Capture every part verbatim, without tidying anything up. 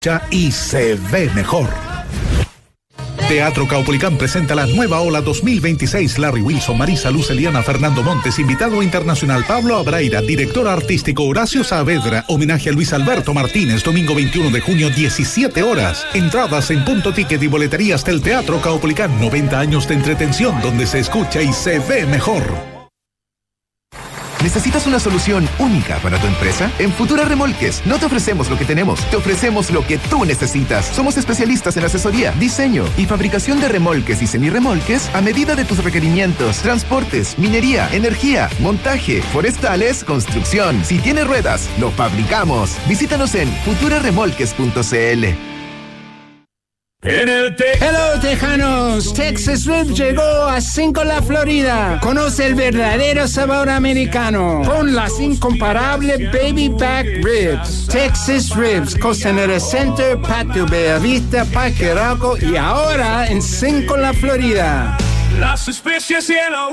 y se ve mejor. Teatro Caupolicán presenta la nueva ola dos mil veintiséis. Larry Wilson, Marisa Luz, Eliana, Fernando Montes, invitado internacional Pablo Abraira, director artístico Horacio Saavedra, homenaje a Luis Alberto Martínez, domingo veintiuno de junio, diecisiete horas. Entradas en Punto Ticket y boleterías del Teatro Caupolicán. noventa años de entretención donde se escucha y se ve mejor. ¿Necesitas una solución única para tu empresa? En Futura Remolques no te ofrecemos lo que tenemos, te ofrecemos lo que tú necesitas. Somos especialistas en asesoría, diseño y fabricación de remolques y semirremolques a medida de tus requerimientos, transportes, minería, energía, montaje, forestales, construcción. Si tienes ruedas, lo fabricamos. Visítanos en futura remolques punto c l. En el te- Hello, tejanos. Texas Ribs llegó a Cinco La Florida. Conoce el verdadero sabor americano con las incomparable Baby Back Ribs. Texas Ribs, Costanera Center, Patio Bellavista, Parque Arauco y ahora en Cinco La Florida. Las especies y el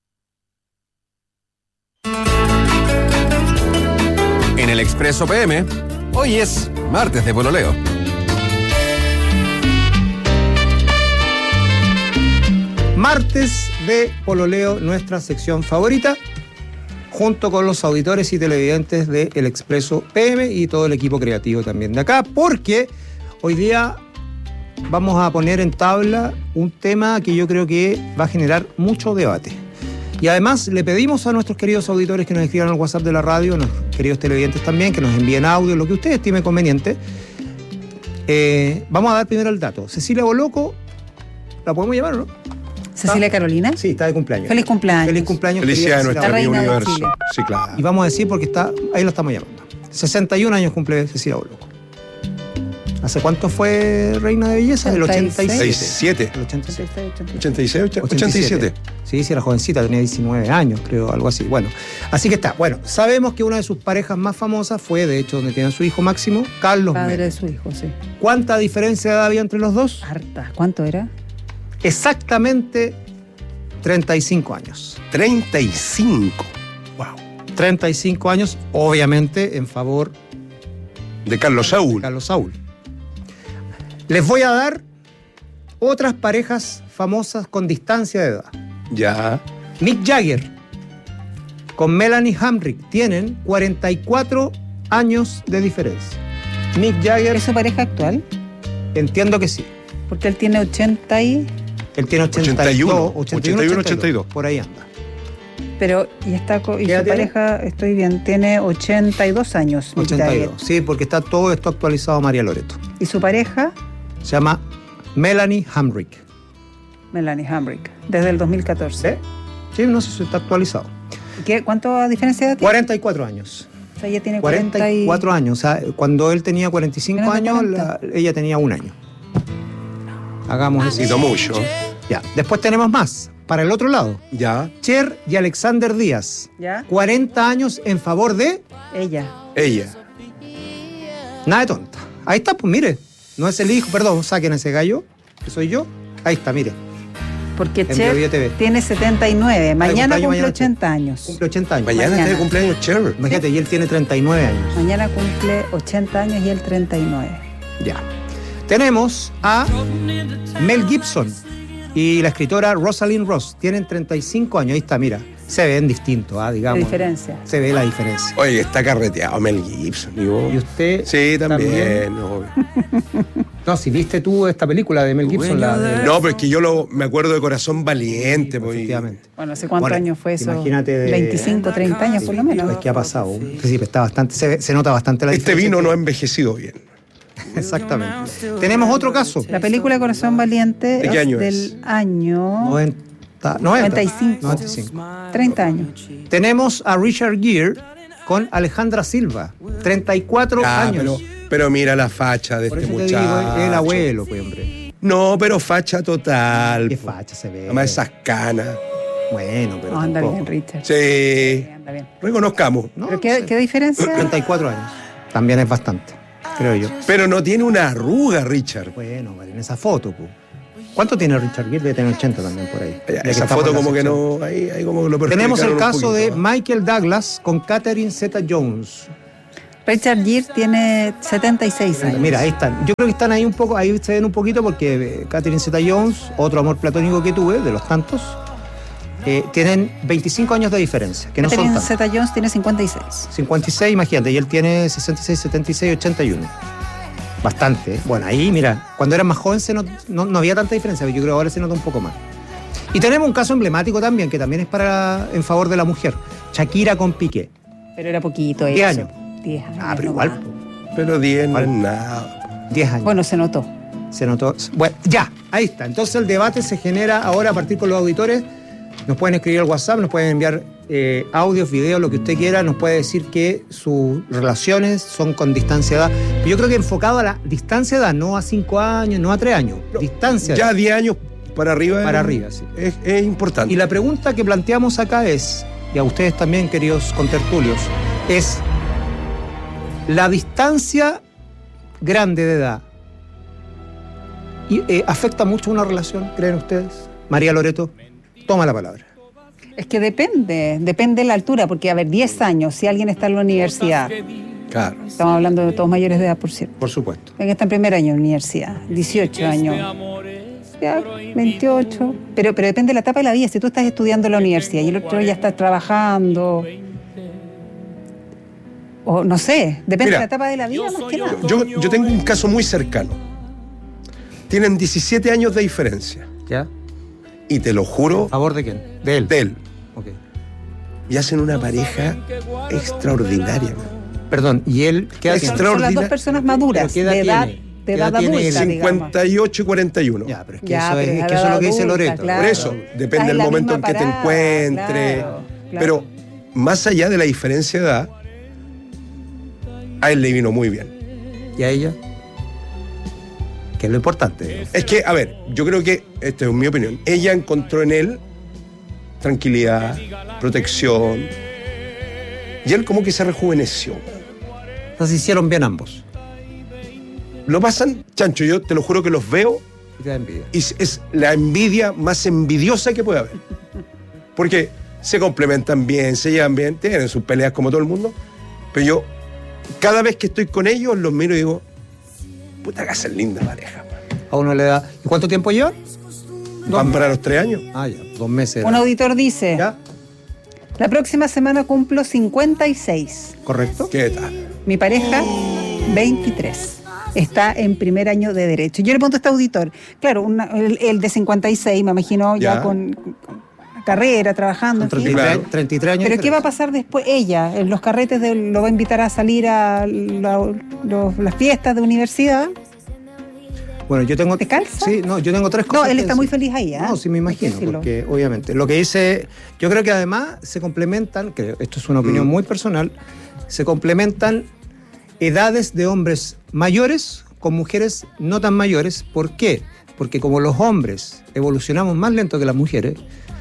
En el Expreso P M, hoy es martes de pololeo. Martes de pololeo, nuestra sección favorita, junto con los auditores y televidentes de El Expreso P M y todo el equipo creativo también de acá, porque hoy día vamos a poner en tabla un tema que yo creo que va a generar mucho debate. Y además le pedimos a nuestros queridos auditores que nos escriban al WhatsApp de la radio, a nuestros queridos televidentes también, que nos envíen audio, lo que ustedes estimen conveniente. Eh, vamos a dar primero el dato. Cecilia Boloco, ¿la podemos llamar o no? ¿Cecilia Carolina? Sí, está de cumpleaños. Feliz cumpleaños. Feliz cumpleaños. Felicidades a nuestra reina querida de universo. Chile. Sí, claro. Y vamos a decir porque está, ahí lo estamos llamando. sesenta y un años cumple Cecilia Boloco. ¿Hace cuánto fue reina de belleza? El ochenta y siete. siete. El ochenta y seis. ochenta y seis, ochenta y siete. Sí, sí, era jovencita, tenía diecinueve años, creo, algo así. Bueno, así que está. Bueno, sabemos que una de sus parejas más famosas fue, de hecho, donde tienen su hijo Máximo, Carlos Padre Menem. de su hijo, sí. ¿Cuánta diferencia de edad había entre los dos? Harta. ¿Cuánto era? Exactamente treinta y cinco años. treinta y cinco. Wow. treinta y cinco años, obviamente, en favor De Carlos de Saúl. Carlos Saúl. Les voy a dar otras parejas famosas con distancia de edad. Ya. Mick Jagger con Melanie Hamrick tienen cuarenta y cuatro años de diferencia. Mick Jagger, ¿Es su pareja actual? entiendo que sí. Porque él tiene ochenta y... Él tiene ochenta y uno, ochenta y uno, ochenta y uno, ochenta y dos. Por ahí anda. Pero, y está co- y ¿Qué edad su tiene? pareja, estoy bien, tiene ochenta y dos años. Mick ochenta y dos. Jagger. Sí, porque está todo esto actualizado a María Loreto. Y su pareja, Se llama Melanie Hamrick. Melanie Hamrick, desde el dos mil catorce. ¿Sí? Sí, no sé si está actualizado. ¿Qué, ¿Cuánto diferencia de edad tiene? cuarenta y cuatro años. O sea, ella tiene cuarenta cuarenta y cuatro años. O sea, cuando él tenía cuarenta y cinco Menos de años, cuarenta. la- ella tenía un año. Hagamos eso. Sido mucho. Ya. Después tenemos más. Para el otro lado, Ya. Cher y Alexander Díaz. ¿Ya? cuarenta años en favor de... Ella. Ella. Nada de tonta. Ahí está, pues mire. No es el hijo, perdón, saquen ese gallo, que soy yo. Ahí está, mire. Porque En Cher Bio T V. tiene setenta y nueve. Mañana cumpleaños cumple mañana, ochenta años. Cumple ochenta años. Mañana, Mañana. está de cumpleaños Cher. Imagínate, y él tiene treinta y nueve años. Mañana cumple ochenta años y él treinta y nueve. Ya. Tenemos a Mel Gibson y la escritora Rosalind Ross. Tienen treinta y cinco años. Ahí está, mira. Se ven distintos, ¿ah? Digamos. La diferencia. Se ve la diferencia. Oye, está carreteado Mel Gibson. ¿Y vos? ¿Y usted? Sí, también. No, No, si viste tú esta película de Mel Gibson, la de... no, pero es que yo lo, me acuerdo de Corazón Valiente. pues, y- Efectivamente. Bueno, ¿hace cuántos Bueno, años fue eso? imagínate de- veinticinco, treinta años por lo menos. Es que ha pasado. Sí, está bastante, se, ve- se nota bastante la Este diferencia. vino no ha envecido bien. Exactamente. Tenemos otro caso. La película Corazón Valiente ¿De qué es año del es? año noventa, noventa, noventa y cinco. noventa y cinco. treinta años. Tenemos a Richard Gere con Alejandra Silva, treinta y cuatro Ah, años. pero, pero mira la facha de Por este eso te muchacho. digo, es el abuelo, pues, hombre. No, pero facha total. Qué po. facha se ve. Además esas canas. Bueno, pero No, anda tampoco. bien, Richard. Sí. Anda bien. Reconozcamos. No, ¿Pero qué, sí. qué diferencia? treinta y cuatro años. También es bastante, creo yo. Pero no tiene una arruga, Richard. Bueno, vale, en esa foto, pues. ¿Cuánto tiene Richard Gere? Debe tener ochenta también por ahí. Ya que Esa estamos foto en la como que sección. no. Ahí, ahí como que lo Tenemos el perjudicaron un caso de poquito. Michael Douglas con Catherine Zeta-Jones. Richard Gere tiene setenta y seis años. Mira, ahí están. Yo creo que están ahí un poco, ahí se ven un poquito porque eh, Catherine Zeta-Jones, otro amor platónico que tuve, de los tantos, eh, tienen veinticinco años de diferencia, que no son Catherine tantos. Zeta-Jones tiene cincuenta y seis. cincuenta y seis, imagínate, y él tiene sesenta y seis, setenta y seis, ochenta y uno. Bastante. ¿eh? Bueno, ahí, mira, cuando eran más jóvenes no, no, no había tanta diferencia, pero yo creo que ahora se nota un poco más. Y tenemos un caso emblemático también, que también es para en favor de la mujer. Shakira con Piqué. Pero era poquito eso. diez años. diez años. Ah, pero no igual. más. Pero diez no es nada. diez años. Bueno, se notó. Se notó. Bueno, ya, ahí está. Entonces el debate se genera ahora a partir con los auditores. Nos pueden escribir al WhatsApp, nos pueden enviar eh, audios, videos, lo que usted quiera. Nos puede decir que sus relaciones son con distancia de edad. Pero yo creo que enfocado a la distancia de edad, no a cinco años, no a tres años. No, distancia de Ya edad. diez años para arriba. Para es, arriba, sí. Es, es importante. Y la pregunta que planteamos acá es, y a ustedes también, queridos contertulios, es la distancia grande de edad y, eh, ¿afecta mucho una relación, creen ustedes? María Loreto, toma la palabra. Es que depende, depende de la altura, porque a ver, diez años, si alguien está en la universidad, Claro. estamos hablando de todos mayores de edad, por cierto, Por supuesto. alguien está en primer año de universidad, dieciocho años, ya, veintiocho, pero, pero depende de la etapa de la vida. Si tú estás estudiando en la universidad y el otro ya está trabajando, o no sé, depende Mira, de la etapa de la vida más que nada. Yo, yo tengo un caso muy cercano. Tienen diecisiete años de diferencia. ¿Ya? Y te lo juro, ¿A favor de quién? De él. de él. Ok. Y hacen una pareja extraordinaria. man. Perdón, ¿y él qué edad Extra- tiene? Son las dos extraordinaria. personas maduras, ¿Pero qué edad de edad, tiene? de ¿Qué edad edad tiene adulta, él? digamos. cincuenta y ocho y cuarenta y uno. Ya, pero es que Ya, eso pero es, es es que eso es lo que dice adulta, Loreto. claro. Por eso, Estás depende en del la momento en misma que te parada, encuentres. claro, claro. Pero más allá de la diferencia de edad, a él le vino muy bien. ¿Y a ella? Que es lo importante. Es que, a ver, yo creo que, esta es mi opinión, ella encontró en él tranquilidad, protección, y él como que se rejuveneció. Entonces se hicieron bien ambos. Lo pasan, chancho, yo te lo juro que los veo Y te da envidia. y es- es la envidia más envidiosa que puede haber. Porque se complementan bien, se llevan bien, tienen sus peleas como todo el mundo, pero yo, cada vez que estoy con ellos, los miro y digo, puta que hacen linda pareja. man. A uno le da. ¿Y cuánto tiempo lleva? Van para los tres años. Ah, ya, dos meses. Un auditor dice, ¿Ya? la próxima semana cumplo cincuenta y seis. ¿Correcto? ¿Qué tal? Mi pareja, veintitrés. Está en primer año de Derecho. Yo le pregunto a este auditor, claro, una- el, el de cincuenta y seis, me imagino ya, Ya. con, con carrera, trabajando, en Con fin. treinta y tres, Claro. treinta y tres años. Pero de ¿qué va a diferencia. pasar después? Ella, en los carretes, de- lo va a invitar a salir a la- los- las fiestas de universidad. Bueno, yo tengo. ¿Te calza? Sí, no, yo tengo tres No, cosas. él que está muy decir. feliz ahí, ¿ah? No, sí me imagino, Hay que decirlo. porque obviamente lo que dice, yo creo que además se complementan, que esto es una opinión Mm. muy personal, se complementan edades de hombres mayores con mujeres no tan mayores. ¿Por qué? Porque como los hombres evolucionamos más lento que las mujeres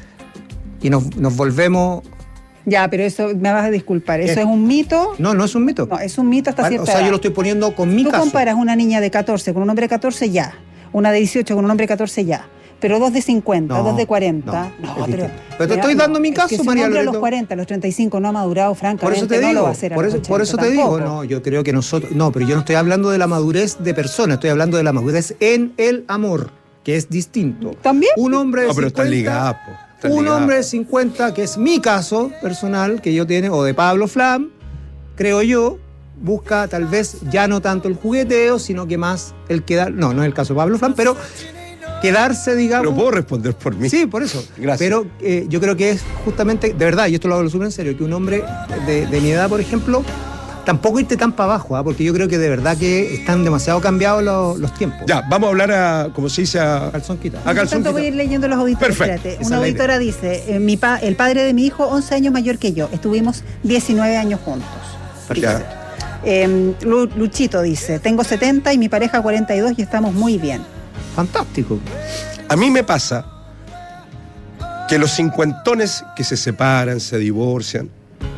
y nos, nos volvemos... Ya, pero eso, me vas a disculpar, ¿eso ¿Qué? es un mito? No, no es un mito. No, es un mito hasta Vale, cierta o sea, edad. yo lo estoy poniendo con mi Tú caso. comparas una niña de catorce con un hombre de catorce, ya. Una de dieciocho con un hombre de catorce, ya. Pero dos de cincuenta, No, dos de cuarenta. no, No, es pero. distinto. Pero te mira, estoy dando mi es caso, que si un María hombre a los Loreto. cuarenta, a los treinta y cinco no ha madurado, Por francamente, eso te no digo, lo va a hacer a por los eso, por ochenta eso te digo, tampoco. no, yo creo que nosotros, no, pero yo no estoy hablando de la madurez de persona, estoy hablando de la madurez en el amor, que es distinto. ¿También? Un hombre de No, pero están cincuenta, ligadas, po, están un ligadas. hombre de cincuenta, que es mi caso personal, que yo tiene, o de Pablo Flam, creo yo, busca tal vez ya no tanto el jugueteo, sino que más el quedar, no, no es el caso de Pablo Flam, pero quedarse, digamos... Pero puedo responder por mí. Sí, por eso. Gracias. Pero eh, yo creo que es justamente, de verdad, y esto lo hablo súper en serio, que un hombre de, de mi edad, por ejemplo, tampoco irte tan para abajo, ¿ah? Porque yo creo que de verdad que están demasiado cambiados los, los tiempos. Ya, vamos a hablar a, como se dice, a, Calzón quitado. a Por calzón tanto, voy a ir quitado. leyendo los auditores. Perfecto. Espérate. Esa es Una la auditora dice, eh, mi pa- el padre de mi hijo, once años mayor que yo. Estuvimos diecinueve años juntos. Ya. Eh, Lu- Luchito dice, tengo setenta y mi pareja cuarenta y dos y estamos muy bien. Fantástico. A mí me pasa que los cincuentones que se separan, se divorcian,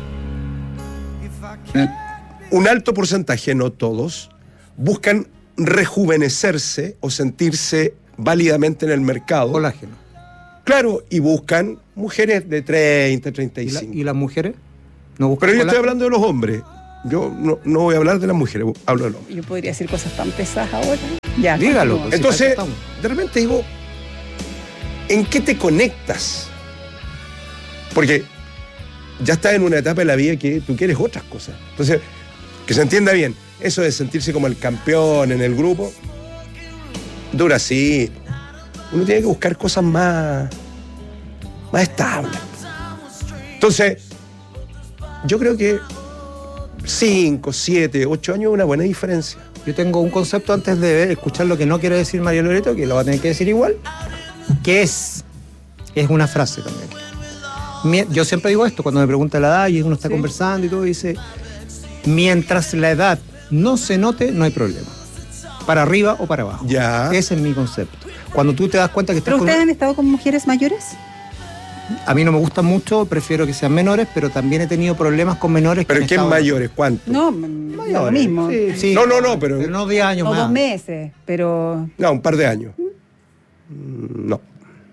l- un alto porcentaje, no todos, buscan rejuvenecerse o sentirse válidamente en el mercado. Colágeno. Claro, y buscan mujeres de treinta, treinta y ¿Y, la- cinco. y las mujeres? ¿No buscan Pero yo estoy colágeno? hablando de los hombres. Yo no, no voy a hablar de las mujeres, hablo de los hombres. Yo podría decir cosas tan pesadas ahora. Ya, Dígalo. continúa. Entonces, de repente digo, ¿en qué te conectas? Porque ya estás en una etapa de la vida que tú quieres otras cosas. Entonces, que se entienda bien, eso de sentirse como el campeón en el grupo, dura así. Uno tiene que buscar cosas más, más estables. Entonces, yo creo que cinco, siete, ocho años es una buena diferencia. Yo tengo un concepto antes de escuchar lo que no quiere decir María Loreto, que lo va a tener que decir igual, que es, es una frase también. Yo siempre digo esto, cuando me pregunta la edad y uno está sí. conversando y todo, dice, mientras la edad no se note, no hay problema. Para arriba o para abajo. Ya. Ese es mi concepto. Cuando tú te das cuenta que estás ¿Pero con... ustedes han estado con mujeres mayores? A mí no me gustan mucho, prefiero que sean menores, pero también he tenido problemas con menores. ¿Pero que qué mayores? ¿Cuánto? No, mayores, lo mismo. Sí, sí. No, no, no, pero... pero no diez años o más. dos meses, pero... No, un par de años. ¿Mm? No.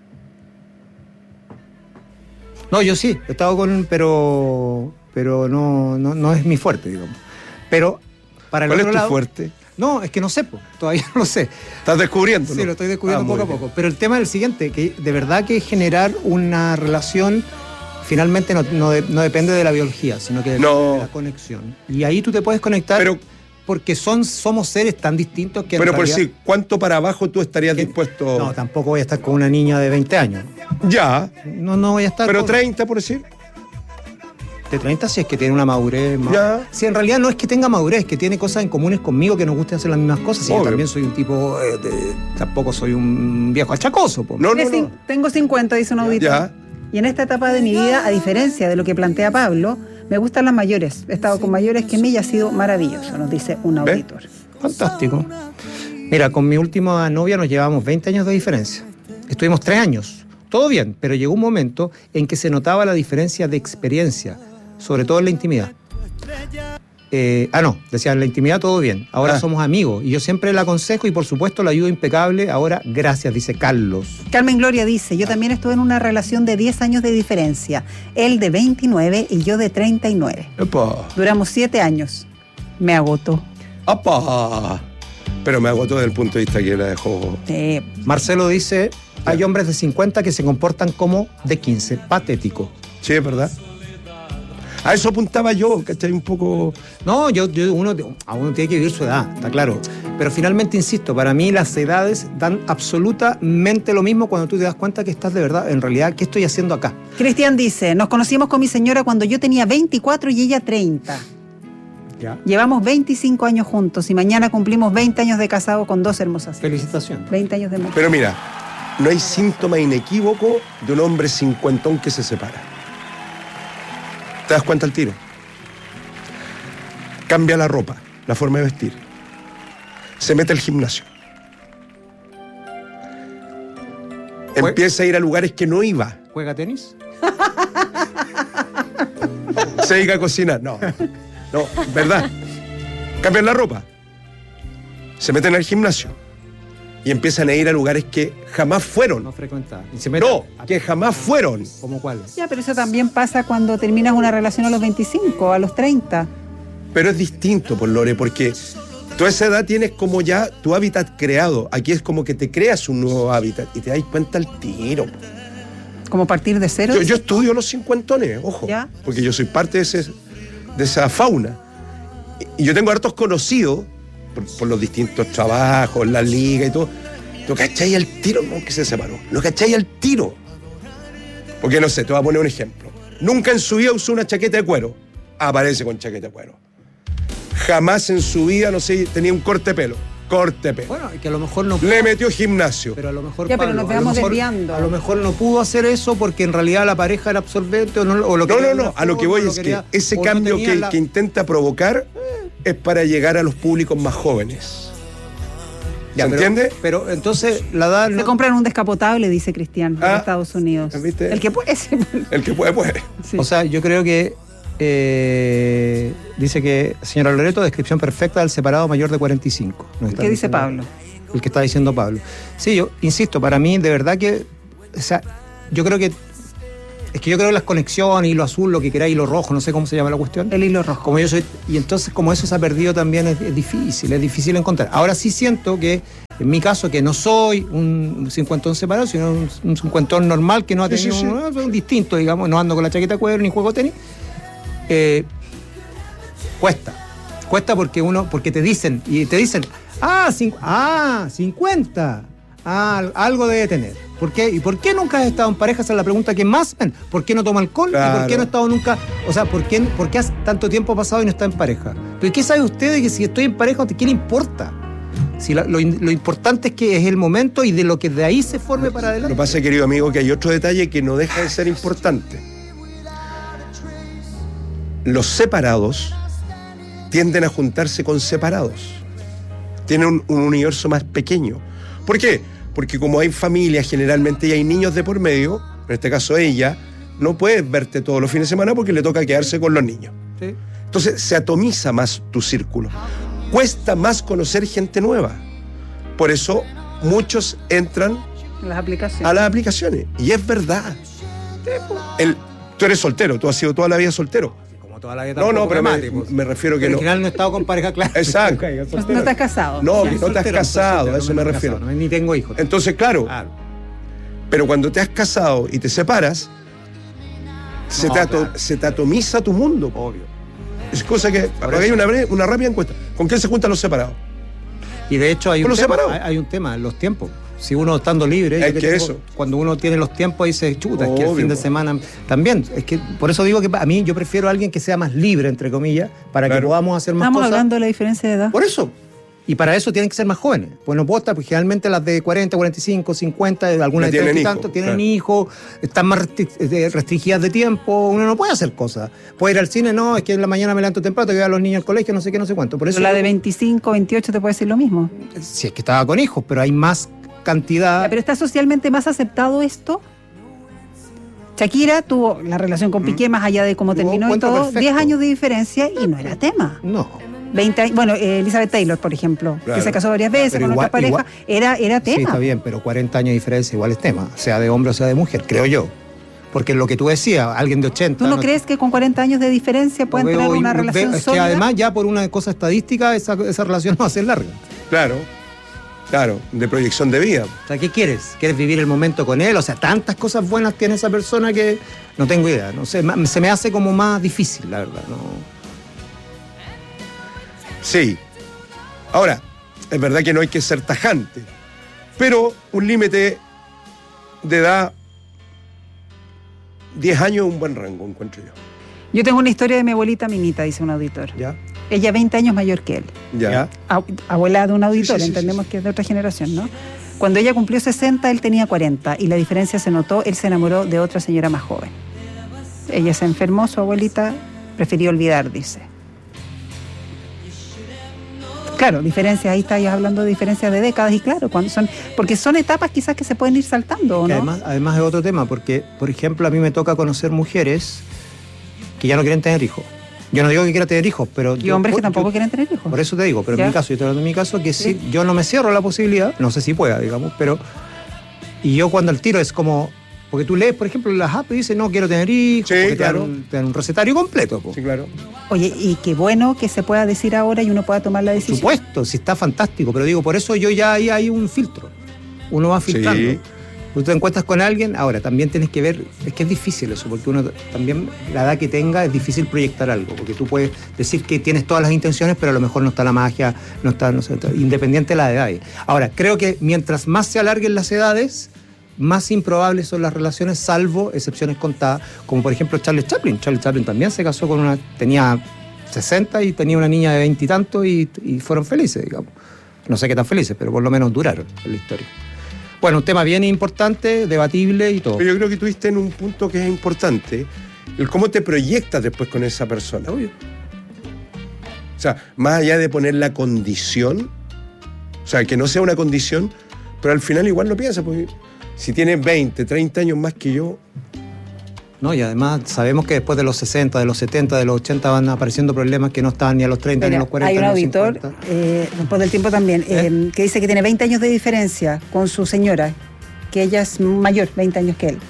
No, yo sí, he estado con... Pero pero no, no, no es mi fuerte, digamos. Pero para el ¿Cuál otro es tu lado, fuerte? No, es que no sé, po, todavía no lo sé. ¿Estás descubriendo? Sí, ¿no? lo estoy descubriendo Ah, poco a muy poco. Pero el tema es el siguiente, que de verdad que generar una relación finalmente no, no, de- no depende de la biología, sino que depende No. de la conexión. Y ahí tú te puedes conectar Pero, porque son, somos seres tan distintos que en pero por realidad- sí, ¿cuánto para abajo tú estarías que- dispuesto? No, tampoco voy a estar con una niña de veinte años. Ya, No, no voy a estar pero con... treinta por decir. De treinta si es que tiene una madurez más. Ya. Si en realidad no es que tenga madurez, que tiene cosas en comunes conmigo que nos guste hacer las mismas cosas. Y yo Obvio. también soy un tipo, eh, de- tampoco soy un viejo achacoso. Po. No, no, Tiene no. cin- Tengo cincuenta, dice un auditor. Ya. Y en esta etapa de mi vida, a diferencia de lo que plantea Pablo, me gustan las mayores. He estado con mayores que mí y ha sido maravilloso, nos dice un ¿Ve? auditor. Fantástico. Mira, con mi última novia nos llevamos veinte años de diferencia. Estuvimos tres años. Todo bien, pero llegó un momento en que se notaba la diferencia de experiencia, sobre todo en la intimidad. Eh, ah, no, decía, en la intimidad todo bien. Ahora Ah. somos amigos y yo siempre la aconsejo y por supuesto la ayudo impecable. Ahora, gracias, dice Carlos. Carmen Gloria dice, yo también estuve en una relación de diez años de diferencia. Él de veintinueve y yo de treinta y nueve. Epa. Duramos siete años. Me agotó. ¡Apa! Pero me agotó desde el punto de vista que la dejó. Eh, Marcelo dice, hay hombres de cincuenta que se comportan como de quince. Patético. Sí, es verdad. A eso apuntaba yo, ¿cachai? Un poco. No, yo, yo uno, a uno tiene que vivir su edad, está claro. Pero finalmente, insisto, para mí las edades dan absolutamente lo mismo cuando tú te das cuenta que estás de verdad, en realidad, ¿qué estoy haciendo acá? Cristian dice, nos conocimos con mi señora cuando yo tenía veinticuatro y ella treinta. ¿Ya? Llevamos veinticinco años juntos y mañana cumplimos veinte años de casado con dos hermosas hijas. Felicitaciones. veinte años de mujer. Pero mira, no hay síntoma inequívoco de un hombre cincuentón que se separa. ¿Te das cuenta al tiro? Cambia la ropa, la forma de vestir. Se mete al gimnasio. Jue- Empieza a ir a lugares que no iba. ¿Juega tenis? Se dedica a cocinar. No, no, ¿verdad? Cambian la ropa. Se meten al gimnasio. Y empiezan a ir a lugares que jamás fueron. No frecuenta. Y se mete No, a- que jamás fueron. ¿Cómo cuáles? Ya, pero eso también pasa cuando terminas una relación a los veinticinco, a los treinta. Pero es distinto, por Lore, porque tú a esa edad tienes como ya tu hábitat creado. Aquí es como que te creas un nuevo hábitat y te das cuenta al tiro. Como partir de cero. Yo, yo estudio los cincuentones, ojo, ¿Ya? porque yo soy parte de, ese, de esa fauna. Y, y yo tengo hartos conocidos por, por los distintos trabajos, la liga y todo. ¿Lo cacháis al tiro? No, que se separó. ¿Lo cacháis al tiro? Porque no sé, te voy a poner un ejemplo. Nunca en su vida usó una chaqueta de cuero. Aparece con chaqueta de cuero. Jamás en su vida, no sé, tenía un corte de pelo. Corte de pelo. Bueno, que a lo mejor no... Le metió gimnasio. Pero a lo mejor, Ya, pero nos Pablo, a lo vamos mejor- desviando. A lo mejor no pudo hacer eso porque en realidad la pareja era absorbente o, no, o lo No, quería no, de no. una A lo que forma, voy o lo es que quería- ese o no cambio tenía que, la- que intenta provocar es para llegar a los públicos más jóvenes. Ya, ¿Se pero- entiende? Pero entonces la edad... Se no- compran un descapotable, dice Cristian, Ah, en Estados Unidos. ¿viste? El que puede ser. El que puede, puede. Sí. O sea, yo creo que eh, dice que, señora Loreto, descripción perfecta del separado mayor de cuarenta y cinco. Nos está ¿Qué dice diciendo- Pablo? El que está diciendo Pablo. Sí, yo insisto, para mí, de verdad que, o sea, yo creo que Es que yo creo que las conexiones, hilo azul, lo que queráis, hilo rojo, no sé cómo se llama la cuestión. El hilo rojo. Como yo soy, y entonces como eso se ha perdido también es, es difícil, es difícil encontrar. Ahora sí siento que, en mi caso, que no soy un cincuentón separado, sino un, un cincuentón normal que no ha tenido, sí, sí, sí. Un, un distinto, digamos, no ando con la chaqueta de cuero ni juego tenis. Eh, cuesta, cuesta porque uno, porque te dicen, y te dicen, ah, cincu- ah cincuenta, ah, algo debe tener. ¿Por qué? ¿Y por qué nunca has estado en pareja? Esa es la pregunta que más ven. ¿Por qué no toma alcohol? Claro. ¿Y por qué no he estado nunca? O sea, ¿por qué, ¿por qué has tanto tiempo pasado y no está en pareja? ¿Pero qué sabe usted de que si estoy en pareja, ¿qué le importa? Si la, lo, lo importante es que es el momento y de lo que de ahí se forme para adelante. Lo que pasa, querido amigo, que hay otro detalle que no deja de ser importante. Los separados tienden a juntarse con separados. Tienen un, un universo más pequeño. ¿Por qué? Porque como hay familias generalmente y hay niños de por medio, en este caso ella, no puedes verte todos los fines de semana porque le toca quedarse con los niños. Sí. Entonces se atomiza más tu círculo. Cuesta más conocer gente nueva. Por eso muchos entran Las aplicaciones. a las aplicaciones. Y es verdad. El, tú eres soltero, tú has sido toda la vida soltero. Como toda la vida. No, no, pero me, pues. me refiero que Pero no. al final no he estado con pareja, claro. Exacto. No, no te has casado. No, Ya. que no te has Soltero, casado, soltero, a eso no me he refiero. casado, no, ni tengo hijos. Entonces, claro, Claro. pero cuando te has casado y te separas, se, No, te ato- claro. se te atomiza tu mundo. Obvio. Es cosa que. Por Hay eso. una, bre- una rápida encuesta. ¿Con quién se juntan los separados? Y de hecho hay Con un, los tema, separados. hay, hay un tema, los tiempos. Si uno estando libre, Es yo que tengo- eso. cuando uno tiene los tiempos dice, chuta, es que el Obvio, fin de po. semana también, es que por eso digo que a mí yo prefiero a alguien que sea más libre, entre comillas, para que Claro. podamos hacer más Estamos cosas. hablando de la diferencia de edad. Por eso. Y para eso tienen que ser más jóvenes. Pues no puedo estar, porque generalmente las de cuarenta, cuarenta y cinco, cincuenta, algunas Ya de tienen treinta y hijos, tantos, tienen claro. hijos, están más restri- eh, restringidas de tiempo, uno no puede hacer cosas. Puede ir al cine, no, es que en la mañana me levanto temprano, tengo que ir a los niños al colegio, no sé qué, no sé cuánto. Por eso Pero la yo- de veinticinco, veintiocho te puede decir lo mismo. si es que estaba con hijos, pero hay más cantidad. Ya, pero está socialmente más aceptado esto. Shakira tuvo la relación con Piqué, más allá de cómo Tuvo terminó y cuento todo, perfecto. diez años de diferencia y no era tema. No. veinte años, bueno, eh, Elizabeth Taylor, por ejemplo, Claro. que se casó varias veces Pero con igual- otra pareja, igual- era, era tema. Sí, está bien, pero cuarenta años de diferencia igual es tema, sea de hombre o sea de mujer, creo yo. Porque lo que tú decías, alguien de ochenta... ¿Tú no, crees que con cuarenta años de diferencia lo pueden veo tener y- una lo relación veo- es sólida? que además ya por una cosa estadística esa, esa relación no va a ser larga. Claro. Claro, de proyección de vida. O sea, ¿qué quieres? ¿Quieres vivir el momento con él? O sea, tantas cosas buenas tiene esa persona que no tengo idea. No sé, ma- se me hace como más difícil, la verdad. ¿no? Sí. Ahora, es verdad que no hay que ser tajante, pero un límite de edad, diez años es un buen rango, encuentro yo. Yo tengo una historia de mi abuelita Minita, dice un auditor. ¿Ya? Ella veinte años mayor que él. Ya. ¿Ya? Ab- Abuela de un auditor, Sí, sí, sí, entendemos sí, sí. que es de otra generación, ¿no? Cuando ella cumplió sesenta, él tenía cuarenta y la diferencia se notó, él se enamoró de otra señora más joven. Ella se enfermó, su abuelita prefirió olvidar, dice. Claro, diferencias, ahí estáis hablando de diferencias de décadas y claro, cuando son, porque son etapas quizás que se pueden ir saltando, ¿o Que no? además, además es otro tema, porque, por ejemplo, a mí me toca conocer mujeres que ya no quieren tener hijos. Yo no digo que quiera tener hijos, pero... y yo- hombres que yo- tampoco quieren tener hijos. Por eso te digo, pero ¿Ya? en mi caso, yo estoy hablando de mi caso, que sí, Sí. yo no me cierro la posibilidad, no sé si pueda, digamos, pero... Y yo cuando el tiro es como... Porque tú lees, por ejemplo, en las apps y dices, no quiero tener hijos, Sí, porque te claro. dan un, te dan un recetario completo. Po. Sí, claro. Oye, y qué bueno que se pueda decir ahora y uno pueda tomar la Por decisión. supuesto, sí está fantástico, pero digo, por eso yo ya ahí hay un filtro. Uno va filtrando. Sí. Tú te encuentras con alguien, ahora también tienes que ver, es que es difícil eso, porque uno también, la edad que tenga, es difícil proyectar algo, porque tú puedes decir que tienes todas las intenciones, pero a lo mejor no está la magia, no está, no sé, independiente de la edad. Ahora, creo que mientras más se alarguen las edades, más improbables son las relaciones, salvo excepciones contadas, como por ejemplo Charles Chaplin. Charles Chaplin también se casó con una, tenía sesenta y tenía una niña de veinte y tanto y, y fueron felices, digamos. No sé qué tan felices, pero por lo menos duraron en la historia. Bueno, un tema bien importante, debatible y todo. Pero yo creo que tuviste en un punto que es importante, el cómo te proyectas después con esa persona. Obvio. O sea, más allá de poner la condición, o sea, que no sea una condición, pero al final igual lo piensas, porque si tienes veinte, treinta años más que yo, ¿No? Y además sabemos que después de los sesenta, de los setenta, de los ochenta van apareciendo problemas que no estaban ni a los treinta ni a Mira, los cuarenta. hay un ni a los auditor, cincuenta. eh, después del tiempo también, eh, que dice que tiene veinte años de diferencia con su señora, que ella es mayor, veinte años que él.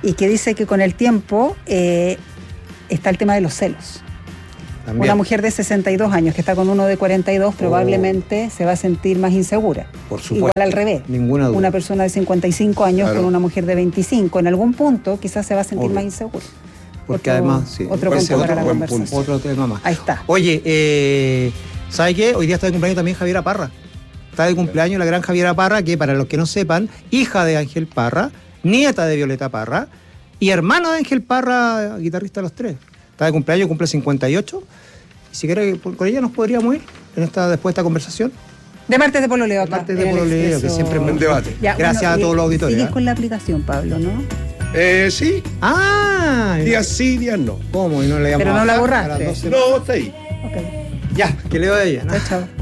y que dice que con el tiempo eh, está el tema de los celos. También. Una mujer de sesenta y dos años que está con uno de cuarenta y dos probablemente Oh. se va a sentir más insegura. Por supuesto. Igual al revés. Ninguna duda. Una persona de cincuenta y cinco años Claro. con una mujer de veinticinco, en algún punto quizás se va a sentir Obvio. más insegura. Porque Otro- además, sí. Otro Puede punto ser para otro la buen conversación. punto. Otro tema más. Ahí está. Oye, eh, ¿sabe qué? Hoy día está de cumpleaños también Javiera Parra. Está de cumpleaños la gran Javiera Parra, que para los que no sepan, hija de Ángel Parra, nieta de Violeta Parra y hermana de Ángel Parra, guitarrista de Los Tres. Está de cumpleaños, cumple cincuenta y ocho. Y si quiere, por- con ella nos podríamos ir en esta, después de esta conversación. De martes de Pololeo acá. Martes de en el Pololeo, que Expreso. siempre me- Buen debate. Ya, Gracias bueno, a todos y- los auditores. Sigues ¿eh? con la aplicación, Pablo, ¿no? Eh, sí, Ah, días sí, días no. ¿cómo? Y no le Pero llamamos no la a borraste. las doce. No, está ahí. Ok. Ya, que leo de ella. ¿no? Chao, chao.